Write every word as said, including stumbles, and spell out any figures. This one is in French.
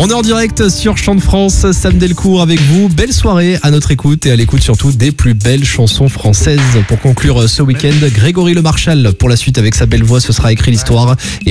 On est en direct sur Chant de France, Sam Delcourt avec vous. Belle soirée à notre écoute et à l'écoute surtout des plus belles chansons françaises. Pour conclure ce week-end, Grégory Le Marchal pour la suite avec sa belle voix, ce sera écrit l'histoire. Et